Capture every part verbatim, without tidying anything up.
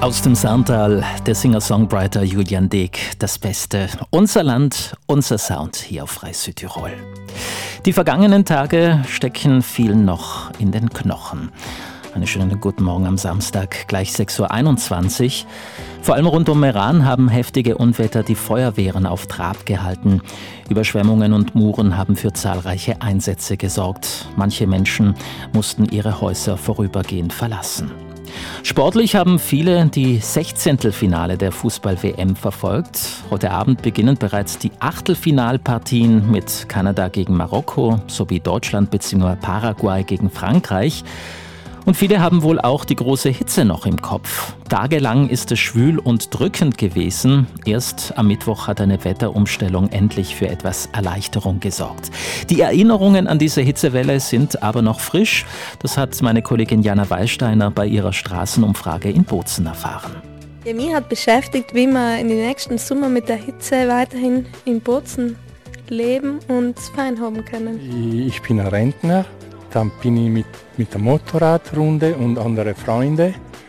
Aus dem Sarntal, der Singer-Songwriter Julian Deek, das Beste. Unser Land, unser Sound hier auf Frei Südtirol. Die vergangenen Tage stecken vielen noch in den Knochen. Einen schönen guten Morgen am Samstag, gleich sechs Uhr einundzwanzig. Vor allem rund um Meran haben heftige Unwetter die Feuerwehren auf Trab gehalten. Überschwemmungen und Muren haben für zahlreiche Einsätze gesorgt. Manche Menschen mussten ihre Häuser vorübergehend verlassen. Sportlich haben viele die Sechzehntelfinale der Fußball-W M verfolgt. Heute Abend beginnen bereits die Achtelfinalpartien mit Kanada gegen Marokko sowie Deutschland bzw. Paraguay gegen Frankreich. Und viele haben wohl auch die große Hitze noch im Kopf. Tagelang ist es schwül und drückend gewesen. Erst am Mittwoch hat eine Wetterumstellung endlich für etwas Erleichterung gesorgt. Die Erinnerungen an diese Hitzewelle sind aber noch frisch. Das hat meine Kollegin Jana Wallsteiner bei ihrer Straßenumfrage in Bozen erfahren. Ja, mich hat beschäftigt, wie wir in den nächsten Sommer mit der Hitze weiterhin in Bozen leben und es fein haben können. Ich bin ein Rentner. Dann bin ich mit, mit der Motorradrunde und anderen Freunden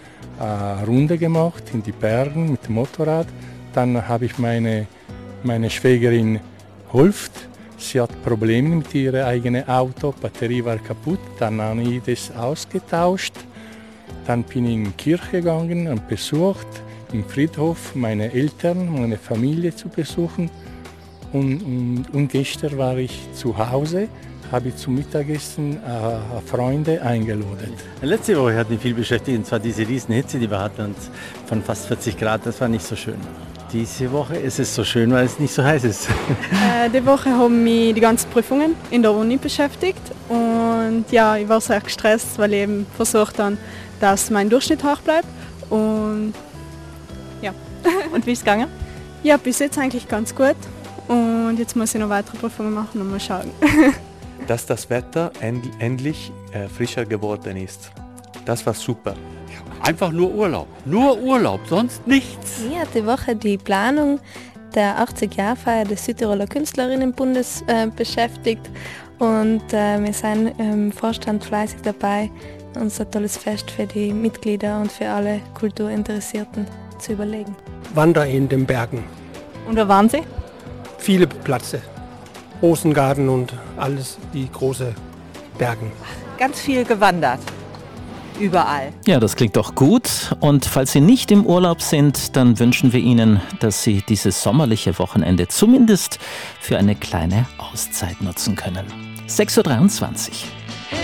eine Runde gemacht in die Bergen mit dem Motorrad. Dann habe ich meine, meine Schwägerin geholfen. Sie hat Probleme mit ihrem eigenen Auto, die Batterie war kaputt. Dann habe ich das ausgetauscht. Dann bin ich in die Kirche gegangen und besucht im Friedhof meine Eltern, meine Familie zu besuchen. Und, und, und gestern war ich zu Hause. Habe ich zum Mittagessen äh, Freunde eingeladen. Letzte Woche hat mich viel beschäftigt, und zwar diese Riesenhitze, die wir hatten, und von fast vierzig Grad, das war nicht so schön. Diese Woche ist es so schön, weil es nicht so heiß ist. Äh, die Woche haben mich die ganzen Prüfungen in der Uni beschäftigt und ja, ich war sehr gestresst, weil ich eben versucht habe, dass mein Durchschnitt hoch bleibt und ja. Und wie ist es gegangen? Ja, bis jetzt eigentlich ganz gut und jetzt muss ich noch weitere Prüfungen machen und mal schauen. Dass das Wetter end- endlich äh, frischer geworden ist. Das war super. Einfach nur Urlaub. Nur Urlaub, sonst nichts. Mir hat die Woche die Planung der achtzig-Jahr-Feier des Südtiroler Künstlerinnenbundes äh, beschäftigt. Und äh, wir sind im Vorstand fleißig dabei, uns ein tolles Fest für die Mitglieder und für alle Kulturinteressierten zu überlegen. Wander in den Bergen. Und wo waren Sie? Viele Plätze. Rosengarten und alles, die großen Bergen. Ganz viel gewandert. Überall. Ja, das klingt doch gut. Und falls Sie nicht im Urlaub sind, dann wünschen wir Ihnen, dass Sie dieses sommerliche Wochenende zumindest für eine kleine Auszeit nutzen können. sechs Uhr dreiundzwanzig.